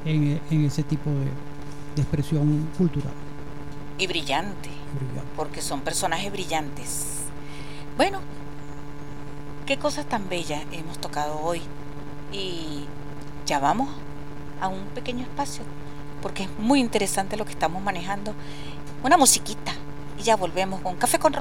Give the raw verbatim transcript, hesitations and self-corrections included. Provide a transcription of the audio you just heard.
en, en ese tipo de, de expresión cultural. Y brillante, Brillante. porque son personajes brillantes. Bueno, qué cosas tan bellas hemos tocado hoy. Y ya vamos a un pequeño espacio, porque es muy interesante lo que estamos manejando. Una musiquita y ya volvemos con Café con